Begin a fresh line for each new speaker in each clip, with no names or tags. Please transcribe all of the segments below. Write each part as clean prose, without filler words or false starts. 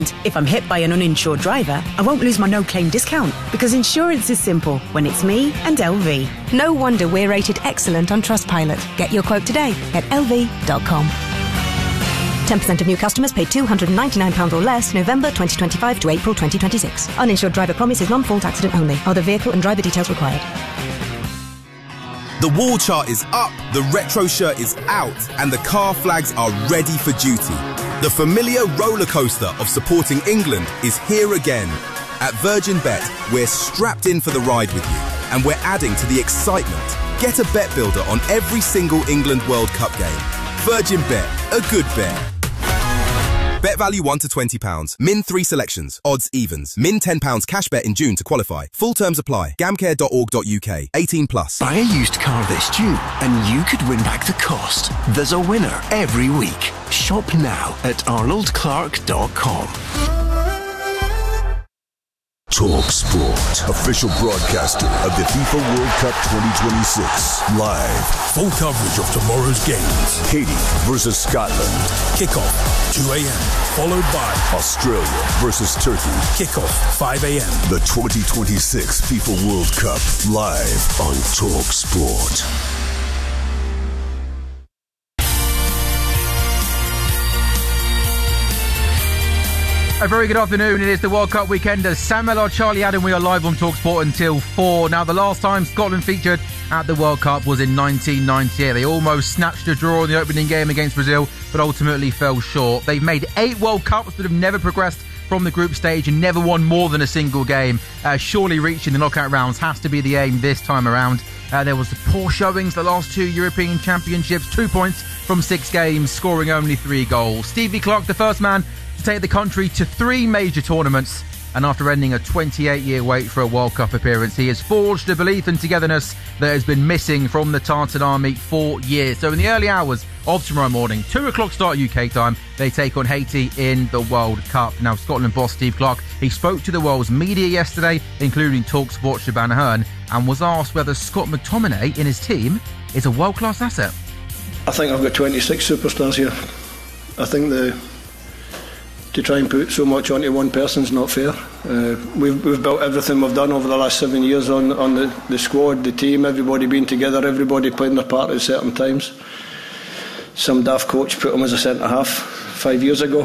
If I'm hit by an uninsured driver, I won't lose my no-claim discount because insurance is simple when it's me and LV.
No wonder we're rated excellent on Trustpilot. Get your quote today at lv.com. 10% of new customers pay £299 or less November 2025 to April 2026. Uninsured driver promise is non-fault accident only. Other vehicle and driver details required.
The wall chart is up, the retro shirt is out, and the car flags are ready for duty. The familiar roller coaster of supporting England is here again. At Virgin Bet, we're strapped in for the ride with you, and we're adding to the excitement. Get a bet builder on every single England World Cup game. Virgin Bet, a good bet. Bet value £1 to £20. Min 3 selections. Odds evens. Min £10 cash bet in June to qualify. Full terms apply. Gamcare.org.uk. 18 plus.
Buy a used car this June and you could win back the cost. There's a winner every week. Shop now at arnoldclark.com.
Talk Sport, official broadcaster of the FIFA World Cup 2026. Live.
Full coverage of tomorrow's games.
Haiti versus Scotland.
Kickoff, 2 a.m. Followed by
Australia versus Turkey.
Kickoff, 5 a.m.
The 2026 FIFA World Cup. Live on Talk Sport.
A very good afternoon. It is the World Cup weekend. As Sam Mellor, Charlie Adam, we are live on TalkSport until 4. Now, the last time Scotland featured at the World Cup was in 1998. They almost snatched a draw in the opening game against Brazil, but ultimately fell short. They've made 8 World Cups but have never progressed from the group stage and never won more than a single game. Surely reaching the knockout rounds has to be the aim this time around. There was the poor showings the last 2 European Championships, 2 points from 6 games, scoring only 3 goals. Stevie Clarke, the first man to take the country to 3 major tournaments, and after ending a 28-year wait for a World Cup appearance, he has forged a belief and togetherness that has been missing from the Tartan Army for years. So in the early hours of tomorrow morning, 2 o'clock start UK time, they take on Haiti in the World Cup. Now, Scotland boss Steve Clarke, he spoke to the world's media yesterday, including TalkSport's Shabana Hearn, and was asked whether Scott McTominay in his team is a world-class asset.
I think I've got 26 superstars here. I think to try and put so much onto one person is not fair. We've built everything we've done over the last 7 years on the squad, the team, everybody being together, everybody playing their part at certain times. Some daft coach put him as a centre-half 5 years ago,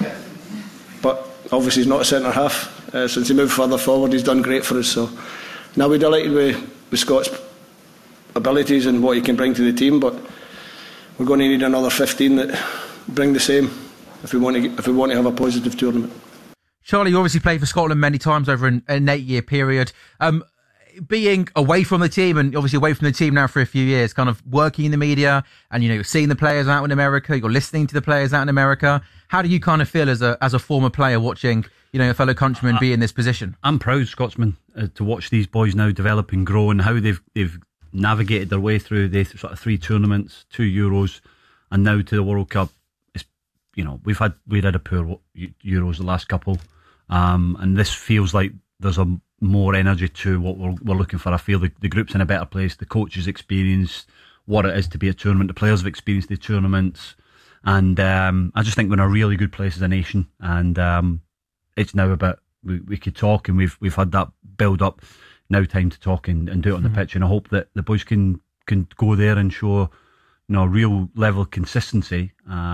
but obviously he's not a centre-half. Since he moved further forward, he's done great for us. So now we're delighted with Scott's abilities and what he can bring to the team, but we're going to need another 15 that bring the same if we want to have a positive tournament.
Charlie, you obviously played for Scotland many times over an 8-year period. Being away from the team, and obviously away from the team now for a few years, kind of working in the media, and you're seeing the players out in America, you're listening to the players out in America. How do you kind of feel as a former player watching a fellow countryman be in this position?
I'm proud Scotsman to watch these boys now develop and grow, and how they've navigated their way through the sort of 3 tournaments, 2 Euros, and now to the World Cup. We've had a poor Euros the last couple, and this feels like there's a more energy to what we're looking for. I feel the group's in a better place. The coaches experienced what it is to be a tournament. The players have experienced the tournaments, and I just think we're in a really good place as a nation. And it's now about we could talk, and we've had that build up. Now time to talk and do it on the pitch, and I hope that the boys can go there and show real level of consistency.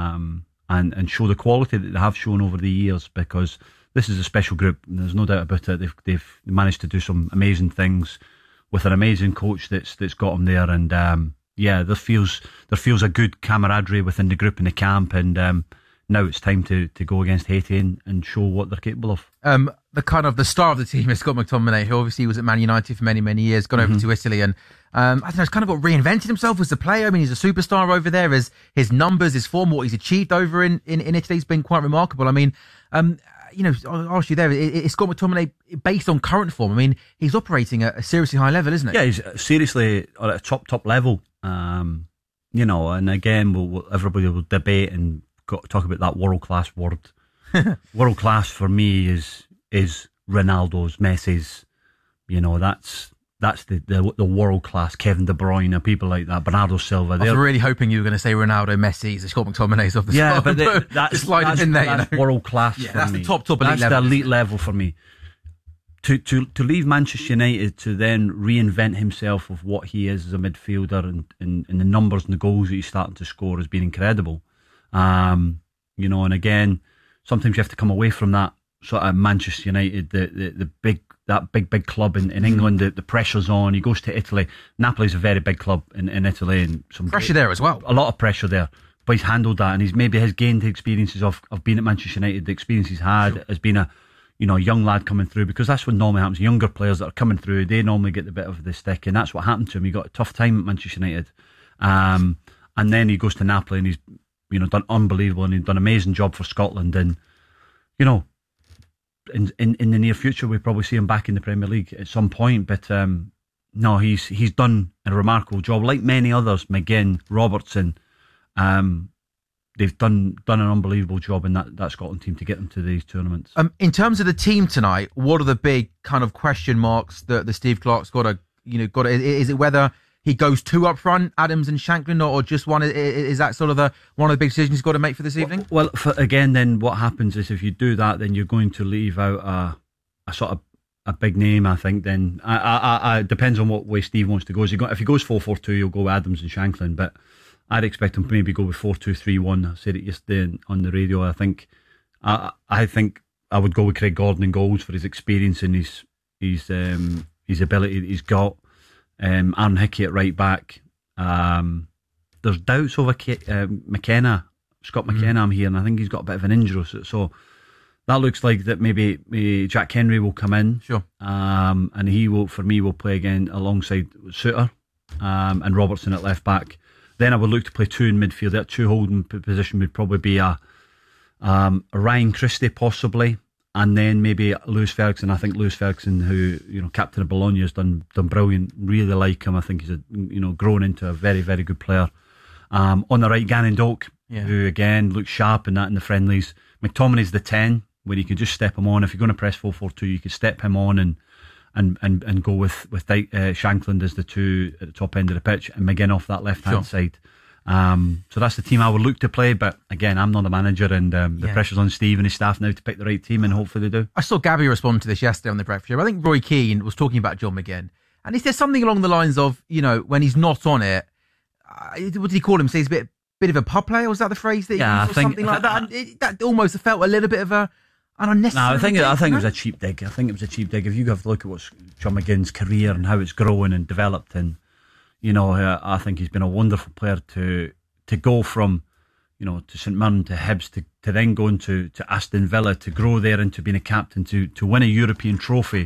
And show the quality that they have shown over the years, because this is a special group. There's no doubt about it. They've managed to do some amazing things with an amazing coach that's got them there. And there feels a good camaraderie within the group in the camp. And now it's time to go against Haiti and show what they're capable of.
The star of the team is Scott McTominay, who obviously was at Man United for many, many years, gone over to Italy, and I don't know, he's kind of reinvented himself as a player. I mean, he's a superstar over there. His numbers, his form, what he's achieved over in Italy has been quite remarkable. I mean, I'll ask you there, is Scott McTominay, based on current form, I mean, he's operating at a seriously high level, isn't he?
Yeah, he's seriously at a top level. And again, everybody will debate and talk about that world-class word. World-class for me is Ronaldo's, Messi's. That's That's the world class Kevin De Bruyne, people like that, Bernardo Silva.
I was really hoping you were going to say Ronaldo, Messi, the Scott McTominay's of the
yeah,
spot.
but that's
in there.
That's world class.
Yeah,
for
that's
me.
the top elite
that's
level.
The elite level for me. To leave Manchester United to then reinvent himself of what he is as a midfielder and the numbers and the goals that he's starting to score has been incredible. And again, sometimes you have to come away from that sort of Manchester United, the big club in England. The pressure's on. He goes to Italy. Napoli's a very big club in Italy, and some
pressure there as well.
A lot of pressure there, but he's handled that, and he's gained the experiences of being at Manchester United. The experience he's had has been a young lad coming through, because that's what normally happens. Younger players that are coming through, they normally get the bit of the stick, and that's what happened to him. He got a tough time at Manchester United, and then he goes to Napoli, and he's done unbelievable, and he's done an amazing job for Scotland, and in the near future we'll probably see him back in the Premier League at some point. But no, he's done a remarkable job, like many others, McGinn, Robertson. They've done an unbelievable job in that Scotland team to get them to these tournaments.
In terms of the team tonight, what are the big kind of question marks that the Steve Clarke's got to is it whether he goes two up front, Adams and Shanklin, or just one? Is that sort of one of the big decisions he's got to make for this evening?
Well, again, then what happens is if you do that, then you're going to leave out a sort of a big name. I think then it depends on what way Steve wants to go. If he goes 4-4-2, he'll go Adams and Shanklin, but I'd expect him to maybe go with 4-2-3-1. I said it yesterday on the radio. I think I would go with Craig Gordon in goals for his experience and his ability that he's got. Aaron Hickey at right back. There's doubts over McKenna, Scott McKenna. I'm here, and I think he's got a bit of an injury. So that looks like that maybe Jack Henry will come in.
Sure.
And he will play again alongside Suter and Robertson at left back. Then I would look to play two in midfield. That two holding position would probably be a Ryan Christie possibly, and then maybe Lewis Ferguson. I think Lewis Ferguson, who captain of Bologna, has done brilliant. Really like him. I think he's grown into a very, very good player. On the right, Gannon Doak, who again looks sharp in the friendlies. McTominay's the 10, where you can just step him on. If you're going to press 4-4-2, you could step him on and go with Shankland as the two at the top end of the pitch, and McGinn off that left hand side. So that's the team I would look to play, but again, I'm not a manager, and the pressure's on Steve and his staff now to pick the right team, and hopefully they do.
I saw Gabby respond to this yesterday on the Breakfast Show. I think Roy Keane was talking about John McGinn, and he said something along the lines of, when he's not on it, what did he call him? Say he's a bit of a pub player. Was that the phrase that he used, or something like that? And that almost felt a little bit of an unnecessary.
No, I think it was a cheap dig. If you have to look at what's John McGinn's career and how it's grown and developed, and I think he's been a wonderful player to go from to St Mirren to Hibs to then go into to Aston Villa, to grow there into being a captain, to win a European trophy.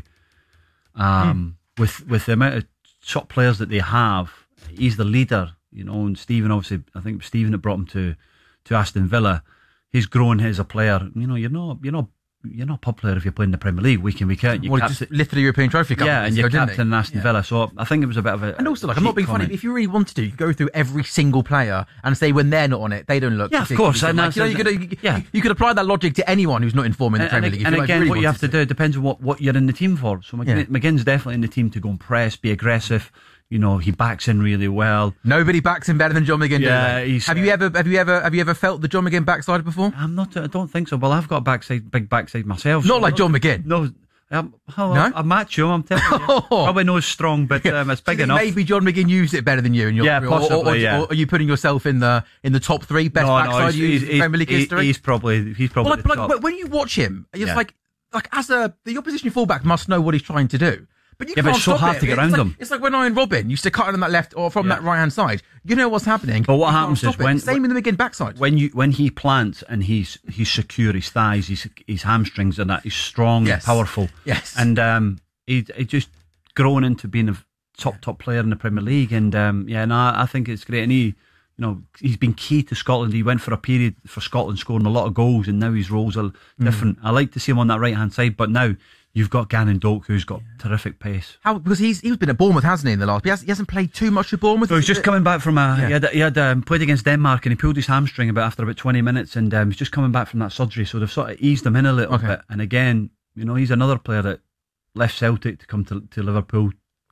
With the amount of top players that they have, he's the leader. And Stephen, obviously, I think Stephen that brought him to Aston Villa. He's grown as a player. You're not a pub player if you're playing the Premier League week in, week out. You
just lifted a European trophy.
And you're captain Aston Villa. So I think it was a bit of a.
And also, I'm not being funny, but if you really wanted to, you could go through every single player and say when they're not on it, they don't look.
Yeah, of course.
You could apply that logic to anyone who's not informed in the Premier League.
And again, what you have to do depends on what you're in the team for. So McGinn's definitely in the team to go and press, be aggressive. He backs in really well.
Nobody backs him better than John McGinn.
Yeah,
have you ever felt the John McGinn backside before?
I don't think so. Well, I've got big backside myself.
Not like John McGinn.
No. I match you. I'm telling you. Probably not as strong, but it's big enough.
Maybe John McGinn used it better than you.
Possibly.
Or are you putting yourself in the top three best backside in Premier League history?
He's probably the top.
But when you watch him, it's like the opposition fullback must know what he's trying to do. But you can't
it's so hard to get around him.
It's like when Ian Robin used to cut on that left or from that right hand side. You know what's happening.
But what happens is
same in the McGinn backside.
When he plants and he's secure, his thighs, his hamstrings, and that he's strong and powerful.
Yes,
and he just grown into being a top player in the Premier League. And I think it's great. And he's been key to Scotland. He went for a period for Scotland scoring a lot of goals, and now his roles are different. I like to see him on that right hand side, but now you've got Gannon Doak, who's got terrific pace.
Because he's been at Bournemouth, hasn't he, in the last? He hasn't played too much at Bournemouth.
So he's just coming back from he had played against Denmark, and he pulled his hamstring after about 20 minutes, and he's just coming back from that surgery. So they've sort of eased him in a little bit. And again, he's another player that left Celtic to come to Liverpool,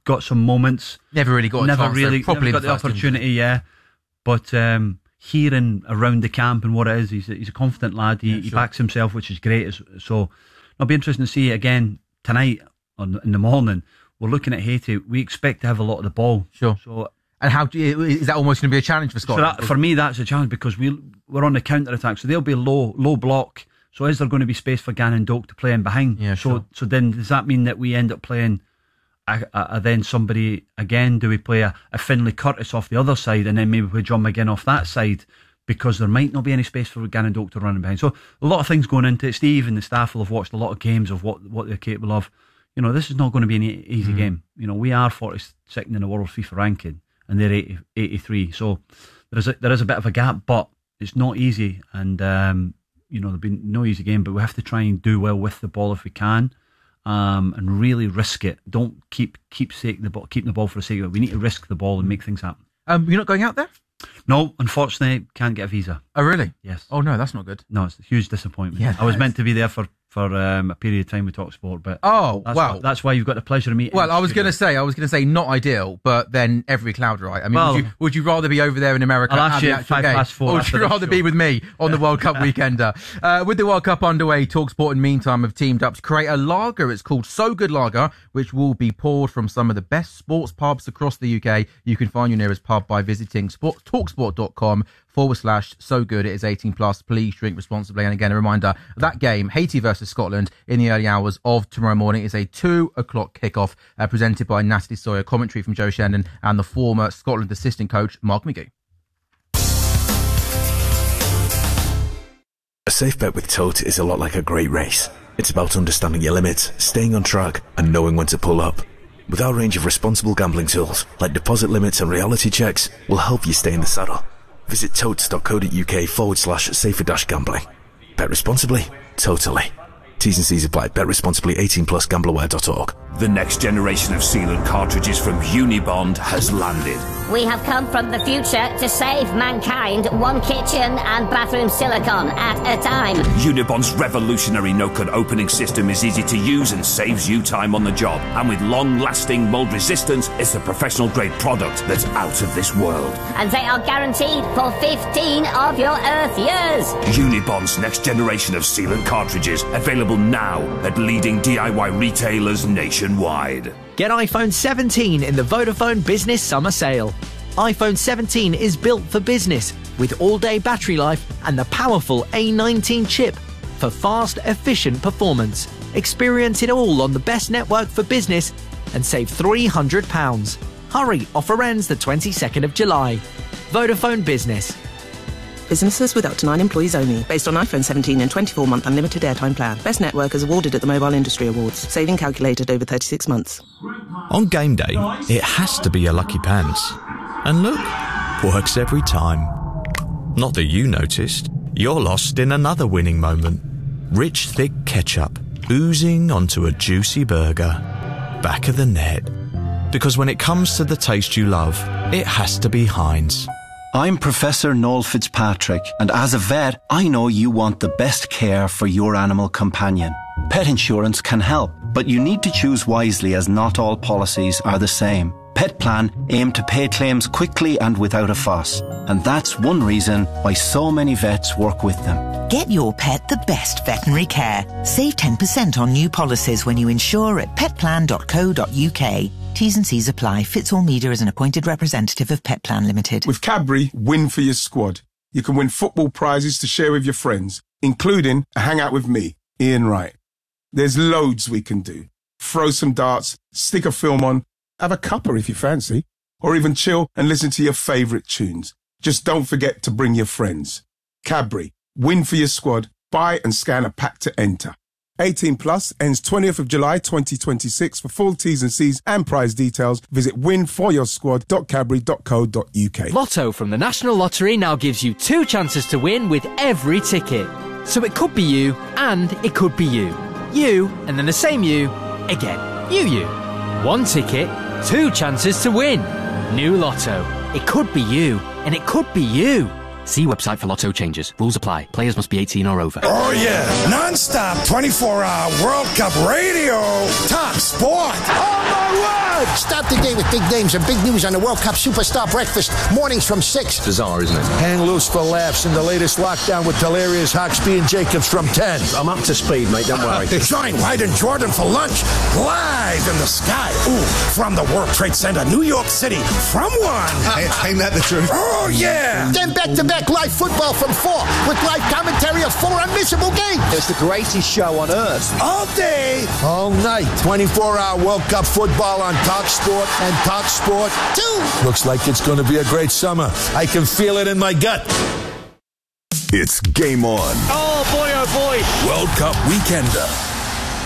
got some moments.
Never really got
the opportunity, yeah. But hearing around the camp and what it is, he's a confident lad. He backs himself, which is great. So it'll be interesting to see again tonight in the morning. We're looking at Haiti. We expect to have a lot of the ball.
Sure.
So,
and is that almost going to be a challenge for Scotland?
So for me, that's a challenge because we're on the counter attack. So they'll be low block. So is there going to be space for Gannon Doak to play in behind?
Yeah, sure.
So then does that mean that we end up playing then somebody again? Do we play a Finlay Curtis off the other side and then maybe play John McGinn off that side? Because there might not be any space for Gannon Doak to run behind. So a lot of things going into it. Steve and the staff will have watched a lot of games of what they're capable of. This is not going to be an easy game. We are 42nd in the world FIFA ranking and they're 83. So there is a bit of a gap, but it's not easy. And, there'll be no easy game, but we have to try and do well with the ball if we can and really risk it. Don't keep the ball for the sake of it. We need to risk the ball and make things happen.
You're not going out there?
No, unfortunately, can't get a visa.
Oh, really?
Yes.
Oh, no, that's not good.
No, it's a huge disappointment.
Yeah,
I was meant to be there for a period of time with TalkSport, but that's why you've got the pleasure of meeting.
Well, I was going to say not ideal, but then every cloud, right? I mean, would you rather be over there in America?
I'll ask you at 5:04.
Or would you rather be with me on the World Cup weekender? With the World Cup underway, TalkSport in the meantime have teamed up to create a lager. It's called So Good Lager, which will be poured from some of the best sports pubs across the UK. You can find your nearest pub by visiting talksport.com/so good. It is 18 plus. Please drink responsibly. And again, a reminder, that game, Haiti versus Scotland, in the early hours of tomorrow morning, is a 2:00 kickoff presented by Natalie Sawyer. Commentary from Joe Shennon and the former Scotland assistant coach, Mark McGee.
A safe bet with Tote is a lot like a great race. It's about understanding your limits, staying on track, and knowing when to pull up. With our range of responsible gambling tools, like deposit limits and reality checks, we'll help you stay in the saddle. Visit totes.co.uk/safer-gambling. Bet responsibly, totally. T's and C's apply. Bet responsibly. 18 plus. Gamblerware.org.
The next generation of sealant cartridges from Unibond has landed.
We have come from the future to save mankind one kitchen and bathroom silicone at a time.
Unibond's revolutionary no-cut opening system is easy to use and saves you time on the job. And with long-lasting mold resistance, it's a professional-grade product that's out of this world.
And they are guaranteed for 15 of your Earth years.
Unibond's next generation of sealant cartridges, available now at leading DIY retailers nationwide.
Get iPhone 17 in the Vodafone Business Summer Sale. iPhone 17 is built for business with all-day battery life and the powerful A19 chip for fast, efficient performance. Experience it all on the best network for business and save £300. Hurry, offer ends the 22nd of July. Vodafone Business.
Businesses with up to 9 employees only. Based on iPhone 17 and 24-month unlimited airtime plan. Best network is awarded at the Mobile Industry Awards. Saving calculated over 36 months.
On game day, it has to be a Lucky Pants. And look, works every time. Not that you noticed. You're lost in another winning moment. Rich, thick ketchup oozing onto a juicy burger. Back of the net. Because when it comes to the taste you love, it has to be Heinz.
I'm Professor Noel Fitzpatrick, and as a vet, I know you want the best care for your animal companion. Pet insurance can help, but you need to choose wisely as not all policies are the same. Pet Plan aim to pay claims quickly and without a fuss, and that's one reason why so many vets work with them.
Get your pet the best veterinary care. Save 10% on new policies when you insure at petplan.co.uk. T's and C's apply. Fitzall Media is an appointed representative of Pet Plan Limited.
With Cadbury, win for your squad. You can win football prizes to share with your friends, including a hangout with me, Ian Wright. There's loads we can do. Throw some darts, stick a film on, have a cuppa if you fancy, or even chill and listen to your favourite tunes. Just don't forget to bring your friends. Cadbury, win for your squad. Buy and scan a pack to enter. 18 plus, ends 20th of July 2026. For full T's and C's and prize details, visit winforyoursquad.cadbury.co.uk.
Lotto from the National Lottery now gives you 2 chances to win with every ticket. So it could be you, and it could be you. You, and then the same you, again. You. 1 ticket, 2 chances to win. New Lotto. It could be you, and it could be you.
See website for lotto changes. Rules apply. Players must be 18 or over.
Oh yeah, non-stop 24-hour World Cup radio. Top Sport.
Oh my word! Start the day with big names and big news on the World Cup Superstar Breakfast. Mornings from 6.
Bizarre, isn't it? Hang loose for laughs in the latest lockdown with Delirious, Hawksby and Jacobs from 10. I'm up to speed, mate, don't worry.
Join White and Jordan for lunch. Live in the sky. Ooh, from the World Trade Center, New York City. From 1.
Ain't that the truth?
Oh yeah!
Then back-to-back live football from 4 with live commentary of 4 unmissable games.
It's the greatest show on earth.
All day.
All night. 24-hour World Cup football on Talk Sport and Talk Sport 2. Looks like it's going to be a great summer. I can feel it in my gut.
It's game on.
Oh boy, oh boy. World Cup Weekender.